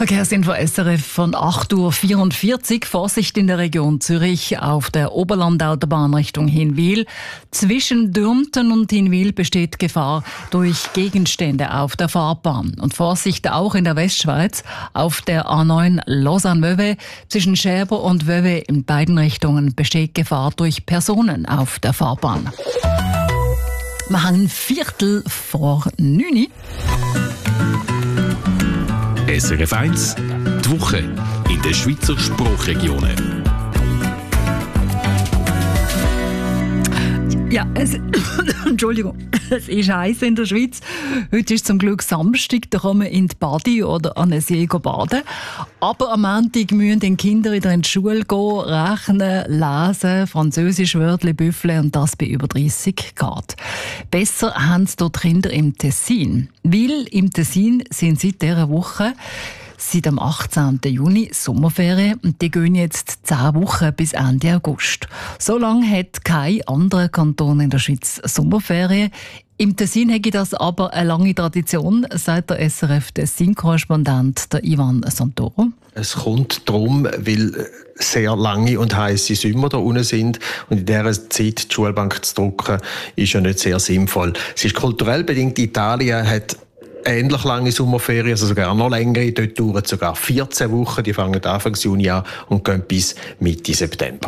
Verkehrsinfo SRF von 8:44 Uhr. Vorsicht in der Region Zürich auf der Oberlandautobahn Richtung Hinwil. Zwischen Dürmten und Hinwil besteht Gefahr durch Gegenstände auf der Fahrbahn. Und Vorsicht auch in der Westschweiz auf der A9 Lausanne-Vevey. Zwischen Schäber und Vevey in beiden Richtungen besteht Gefahr durch Personen auf der Fahrbahn. Wir haben 8:45 Uhr. SRF 1, die Woche in den Schweizer Sprachregionen. Ja, Entschuldigung, es ist heiß in der Schweiz. Heute ist zum Glück Samstag, da kann man in die Badi oder an den See baden. Aber am Montag müssen die Kinder wieder in die Schule gehen, rechnen, lesen, Französisch, Wörtli, Büffle und das bei über 30 Grad. Besser haben es dort Kinder im Tessin. Weil im Tessin sind seit dieser Woche seit dem 18. Juni Sommerferien und die gehen jetzt 10 Wochen bis Ende August. So lange hat kein anderer Kanton in der Schweiz Sommerferien. Im Tessin hätte das aber eine lange Tradition, sagt der SRF-Tessin-Korrespondent Ivan Santoro. Es kommt darum, weil sehr lange und heisse Sommer da unten sind und in dieser Zeit die Schulbank zu drucken, ist ja nicht sehr sinnvoll. Es ist kulturell bedingt. Italien hat ähnlich lange Sommerferien, also sogar noch längere. Dort dauern sogar 14 Wochen. Die fangen Anfang Juni an und gehen bis Mitte September.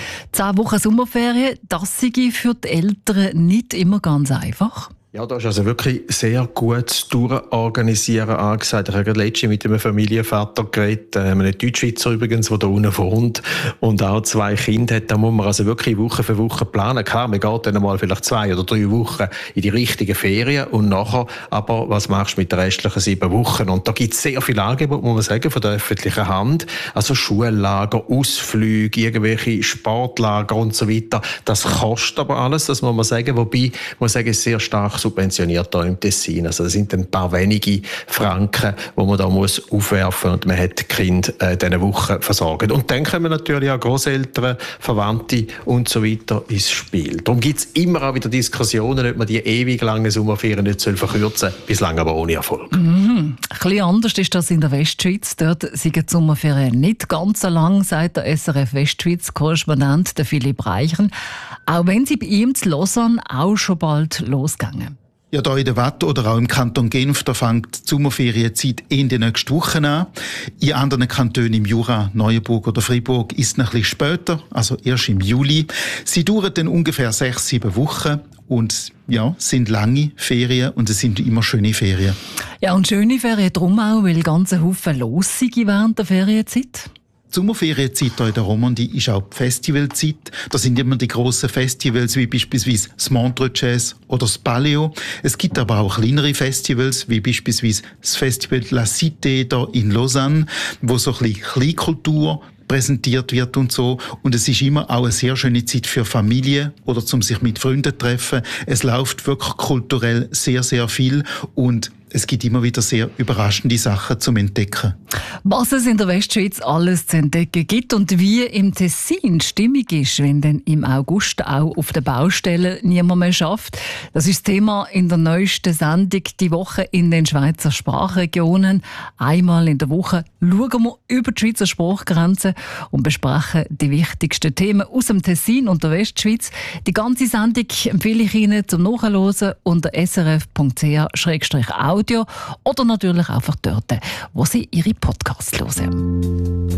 10 Wochen Sommerferien, das sei für die Eltern nicht immer ganz einfach. Ja, da ist also wirklich sehr gut durchorganisieren angesagt. Ich habe letztens mit einem Familienvater geredet, einem Deutschschweizer übrigens, der da unten wohnt und auch 2 Kinder hat. Da muss man also wirklich Woche für Woche planen. Klar, man geht dann mal vielleicht 2 oder 3 Wochen in die richtigen Ferien und nachher, aber was machst du mit den restlichen 7 Wochen? Und da gibt es sehr viele Angebote, muss man sagen, von der öffentlichen Hand. Also Schullager, Ausflüge, irgendwelche Sportlager und so weiter. Das kostet aber alles, das muss man sagen. Wobei, muss sagen, ist sehr stark subventioniert hier im Tessin. Also das sind ein paar wenige Franken, die man da muss aufwerfen und man hat die Kinder diese Woche versorgt. Und dann kommen natürlich auch Grosseltern, Verwandte und so weiter ins Spiel. Darum gibt es immer auch wieder Diskussionen, ob man die ewig langen Sommerferien nicht verkürzen soll, bislang aber ohne Erfolg. Ein bisschen anders ist das in der Westschweiz. Dort sind die Sommerferien nicht ganz so lang, sagt der SRF Westschweiz-Korrespondent Philipp Reichen. Auch wenn sie bei ihm zu Lausanne auch schon bald losgehen. Ja, hier in der Watt oder auch im Kanton Genf, da fängt die Sommerferienzeit Ende nächste Woche an. In anderen Kantonen im Jura, Neuenburg oder Fribourg ist es noch ein bisschen später, also erst im Juli. Sie dauern dann ungefähr 6-7 Wochen und ja, sind lange Ferien und es sind immer schöne Ferien. Ja, und schöne Ferien drum auch, weil ganze Haufen los sind während der Ferienzeit. Die Sommerferienzeit hier in der Romandie ist auch die Festivalzeit. Da sind immer die grossen Festivals, wie beispielsweise das Montreux Jazz oder das Paleo. Es gibt aber auch kleinere Festivals, wie beispielsweise das Festival La Cité hier in Lausanne, wo so ein bisschen Kleinkultur präsentiert wird und so. Und es ist immer auch eine sehr schöne Zeit für Familie oder zum sich mit Freunden zu treffen. Es läuft wirklich kulturell sehr, sehr viel und es gibt immer wieder sehr überraschende Sachen zum Entdecken. Was es in der Westschweiz alles zu entdecken gibt und wie im Tessin stimmig ist, wenn dann im August auch auf der Baustelle niemand mehr schafft. Das ist das Thema in der neuesten Sendung «Die Woche in den Schweizer Sprachregionen». Einmal in der Woche schauen wir über die Schweizer Sprachgrenzen und besprechen die wichtigsten Themen aus dem Tessin und der Westschweiz. Die ganze Sendung empfehle ich Ihnen zum Nachhören unter srf.ch/audio oder natürlich einfach dort, wo Sie Ihre Podcasts hören.